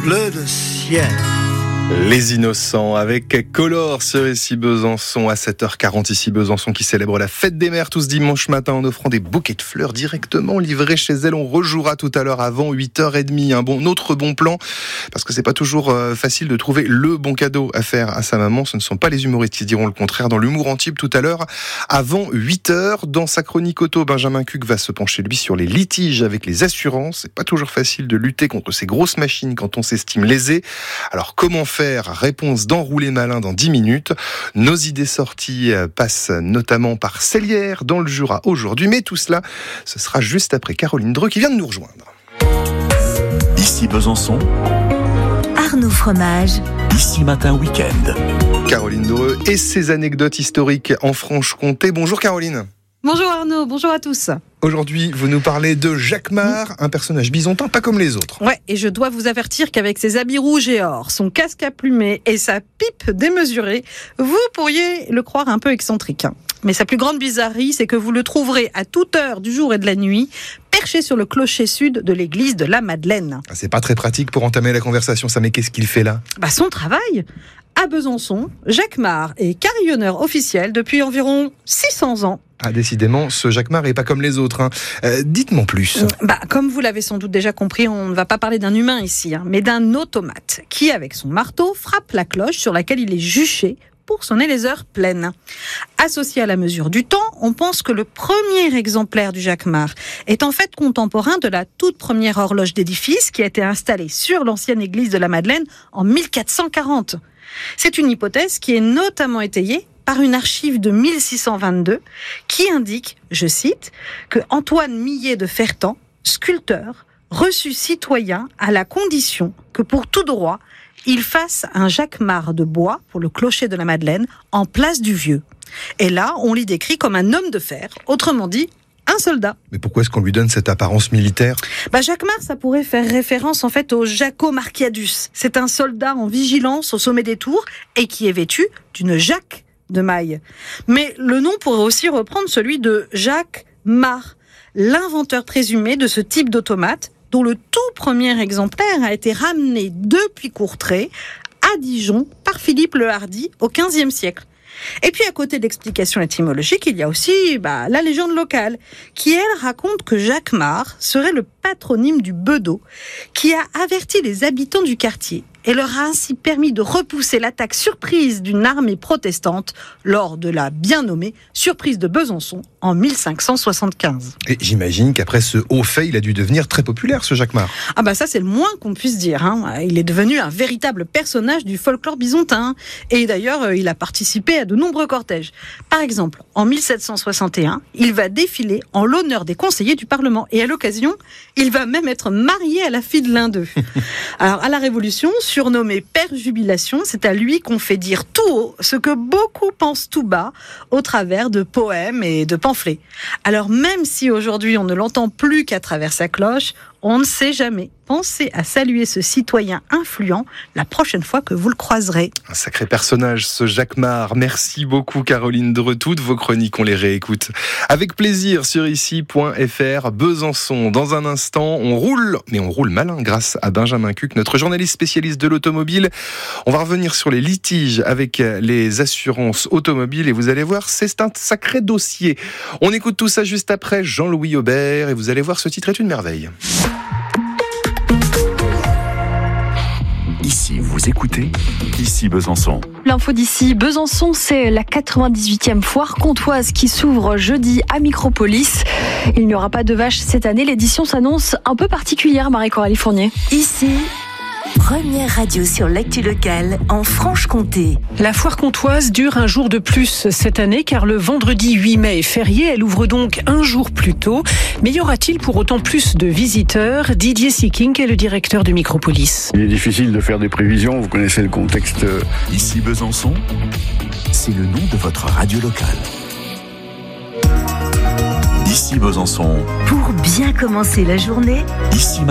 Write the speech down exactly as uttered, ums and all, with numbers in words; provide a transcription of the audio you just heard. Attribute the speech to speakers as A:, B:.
A: bleu de ciel.
B: Les Innocents avec Color sur ici Besançon à sept heures quarante, ici Besançon qui célèbre la fête des mères tout ce dimanche matin en offrant des bouquets de fleurs directement livrés chez elle. On rejouera tout à l'heure avant huit heures trente. Un bon, autre bon plan, parce que c'est pas toujours euh, facile de trouver le bon cadeau à faire à sa maman. Ce ne sont pas les humoristes qui diront le contraire. Dans l'humour Antibes tout à l'heure avant huit heures. Dans sa chronique auto, Benjamin Cuc va se pencher lui sur les litiges avec les assurances. C'est pas toujours facile de lutter contre ces grosses machines quand on s'estime lésé. Alors comment faire? Réponse d'Enroulé Malin dans dix minutes. Nos idées sorties passent notamment par Célière dans le Jura aujourd'hui. Mais tout cela, ce sera juste après Caroline Dreux qui vient de nous rejoindre.
C: Ici Besançon.
D: Arnaud Fromage.
C: Ici Matin Week-end.
B: Caroline Dreux et ses anecdotes historiques en Franche-Comté. Bonjour Caroline.
E: Bonjour Arnaud, bonjour à tous.
B: Aujourd'hui, vous nous parlez de Jacquemart, un personnage bisontin pas comme les autres.
E: Ouais, et je dois vous avertir qu'avec ses habits rouges et or, son casque à plumer et sa pipe démesurée, vous pourriez le croire un peu excentrique. Mais sa plus grande bizarrerie, c'est que vous le trouverez à toute heure du jour et de la nuit, perché sur le clocher sud de l'église de la Madeleine.
B: C'est pas très pratique pour entamer la conversation, ça, mais qu'est-ce qu'il fait là ?
E: Bah, son travail. À Besançon, Jacquemart est carillonneur officiel depuis environ six cents ans.
B: Ah, décidément, ce Jacquemart est pas comme les autres. Hein. Euh, dites-moi plus.
E: Bah, comme vous l'avez sans doute déjà compris, on ne va pas parler d'un humain ici, hein, mais d'un automate qui, avec son marteau, frappe la cloche sur laquelle il est juché pour sonner les heures pleines. Associé à la mesure du temps, on pense que le premier exemplaire du Jacquemart est en fait contemporain de la toute première horloge d'édifice qui a été installée sur l'ancienne église de la Madeleine en mille quatre cent quarante. C'est une hypothèse qui est notamment étayée par une archive de mille six cent vingt-deux qui indique, je cite, que Antoine Millet de Fertan, sculpteur, reçut citoyen à la condition que pour tout droit, il fasse un Jacquemart de bois pour le clocher de la Madeleine en place du Vieux. Et là, on l'y décrit comme un homme de fer, autrement dit, un soldat.
B: Mais pourquoi est-ce qu'on lui donne cette apparence militaire ?
E: Bah, Jacquemart, ça pourrait faire référence en fait au Jaco Marciadus. C'est un soldat en vigilance au sommet des tours et qui est vêtu d'une jaque de maille. Mais le nom pourrait aussi reprendre celui de Jacques Marc, l'inventeur présumé de ce type d'automate, dont le tout premier exemplaire a été ramené depuis Courtrai à Dijon par Philippe le Hardi au quinzième siècle. Et puis à côté de l'explication étymologique, il y a aussi bah, la légende locale, qui elle raconte que Jacquemart serait le patronyme du bedeau, qui a averti les habitants du quartier et leur a ainsi permis de repousser l'attaque surprise d'une armée protestante lors de la bien nommée surprise de Besançon en mille cinq cent soixante-quinze.
B: Et j'imagine qu'après ce haut fait, il a dû devenir très populaire, ce Jacquemart.
E: Ah bah ça, c'est le moins qu'on puisse dire. Hein. Il est devenu un véritable personnage du folklore bisontin. Et d'ailleurs, il a participé à de nombreux cortèges. Par exemple, en mille sept cent soixante et un, il va défiler en l'honneur des conseillers du Parlement. Et à l'occasion, il va même être marié à la fille de l'un d'eux. Alors, à la Révolution, surnommé Père Jubilation, c'est à lui qu'on fait dire tout haut ce que beaucoup pensent tout bas au travers de poèmes et de pamphlets. Alors même si aujourd'hui on ne l'entend plus qu'à travers sa cloche, on ne sait jamais. Pensez à saluer ce citoyen influent la prochaine fois que vous le croiserez.
B: Un sacré personnage, ce Jacquemart. Merci beaucoup Caroline Dreux. Toutes vos chroniques, on les réécoute avec plaisir sur ici point f r. Besançon. Dans un instant, on roule, mais on roule malin grâce à Benjamin Cuc, notre journaliste spécialiste de l'automobile. On va revenir sur les litiges avec les assurances automobiles et vous allez voir, c'est un sacré dossier. On écoute tout ça juste après Jean-Louis Aubert et vous allez voir, ce titre est une merveille.
C: Ici, vous écoutez Ici Besançon.
F: L'info d'ici Besançon, c'est la quatre-vingt-dix-huitième foire comtoise qui s'ouvre jeudi à Micropolis. Il n'y aura pas de vaches cette année. L'édition s'annonce un peu particulière, Marie-Coralie Fournier.
D: Ici, première radio sur l'actu locale en Franche-Comté.
G: La foire comtoise dure un jour de plus cette année car le vendredi huit mai est férié. Elle ouvre donc un jour plus tôt. Mais y aura-t-il pour autant plus de visiteurs ? Didier Seeking est le directeur de Micropolis.
H: Il est difficile de faire des prévisions. Vous connaissez le contexte.
C: Ici Besançon, c'est le nom de votre radio locale. Ici Besançon.
D: Pour bien commencer la journée,
C: Ici